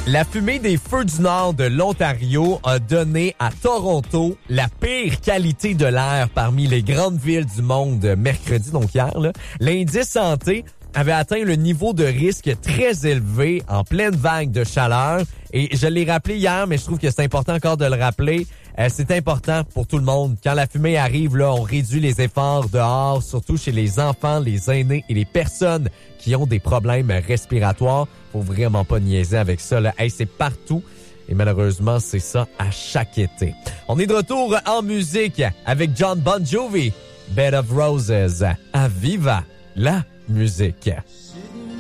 La fumée des feux du nord de l'Ontario a donné à Toronto la pire qualité de l'air parmi les grandes villes du monde mercredi, donc hier. Là. L'indice santé avait atteint le niveau de risque très élevé en pleine vague de chaleur. Et je l'ai rappelé hier, mais je trouve que c'est important encore de le rappeler. C'est important pour tout le monde. Quand la fumée arrive, là, on réduit les efforts dehors, surtout chez les enfants, les aînés et les personnes qui ont des problèmes respiratoires. Faut vraiment pas niaiser avec ça. Là. Hey, c'est partout. Et malheureusement, c'est ça à chaque été. On est de retour en musique avec John Bon Jovi, Bed of Roses. À Viva la musique.